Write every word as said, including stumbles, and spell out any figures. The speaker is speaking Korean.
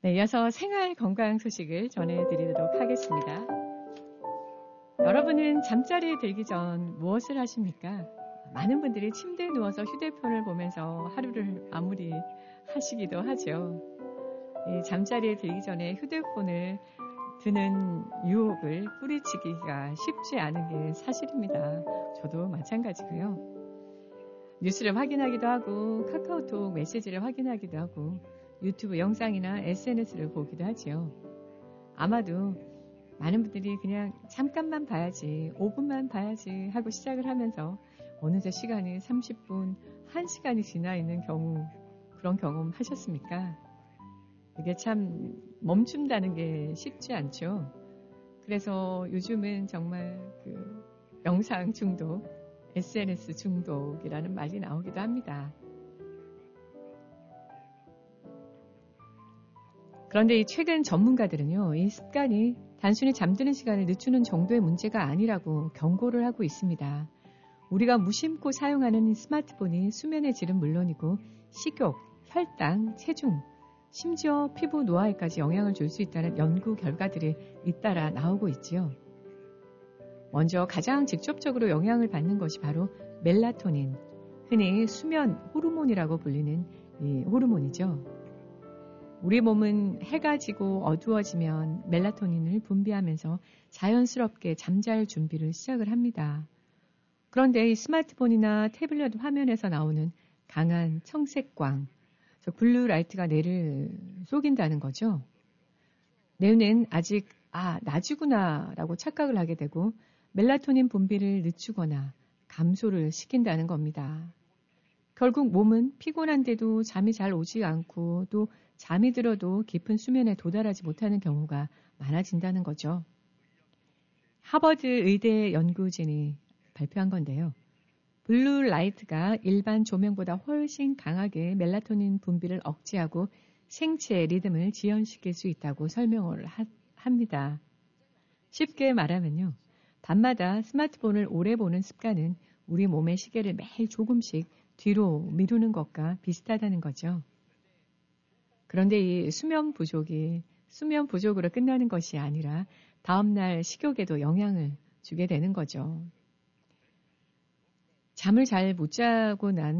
네, 이어서 생활 건강 소식을 전해드리도록 하겠습니다. 여러분은 잠자리에 들기 전 무엇을 하십니까? 많은 분들이 침대에 누워서 휴대폰을 보면서 하루를 마무리 하시기도 하죠. 이 잠자리에 들기 전에 휴대폰을 드는 유혹을 뿌리치기가 쉽지 않은 게 사실입니다. 저도 마찬가지고요. 뉴스를 확인하기도 하고 카카오톡 메시지를 확인하기도 하고 유튜브 영상이나 에스엔에스를 보기도 하죠. 아마도 많은 분들이 그냥 잠깐만 봐야지, 오 분만 봐야지 하고 시작을 하면서 어느새 시간이 삼십 분, 한 시간이 지나 있는 경우, 그런 경험 하셨습니까? 이게 참 멈춘다는 게 쉽지 않죠. 그래서 요즘은 정말 그 영상 중독, 에스엔에스 중독이라는 말이 나오기도 합니다. 그런데 이 최근 전문가들은요, 이 습관이 단순히 잠드는 시간을 늦추는 정도의 문제가 아니라고 경고를 하고 있습니다. 우리가 무심코 사용하는 스마트폰이 수면의 질은 물론이고 식욕, 혈당, 체중, 심지어 피부 노화에까지 영향을 줄 수 있다는 연구 결과들이 잇따라 나오고 있지요. 먼저 가장 직접적으로 영향을 받는 것이 바로 멜라토닌, 흔히 수면 호르몬이라고 불리는 이 호르몬이죠. 우리 몸은 해가 지고 어두워지면 멜라토닌을 분비하면서 자연스럽게 잠잘 준비를 시작을 합니다. 그런데 이 스마트폰이나 태블릿 화면에서 나오는 강한 청색광, 저 블루라이트가 뇌를 속인다는 거죠. 뇌는 아직 아 낮이구나 라고 착각을 하게 되고 멜라토닌 분비를 늦추거나 감소를 시킨다는 겁니다. 결국 몸은 피곤한데도 잠이 잘 오지 않고 또 잠이 들어도 깊은 수면에 도달하지 못하는 경우가 많아진다는 거죠. 하버드 의대 연구진이 발표한 건데요. 블루라이트가 일반 조명보다 훨씬 강하게 멜라토닌 분비를 억제하고 생체 리듬을 지연시킬 수 있다고 설명을 하, 합니다. 쉽게 말하면요. 밤마다 스마트폰을 오래 보는 습관은 우리 몸의 시계를 매일 조금씩 뒤로 미루는 것과 비슷하다는 거죠. 그런데 이 수면 부족이 수면 부족으로 끝나는 것이 아니라 다음날 식욕에도 영향을 주게 되는 거죠. 잠을 잘 못 자고 난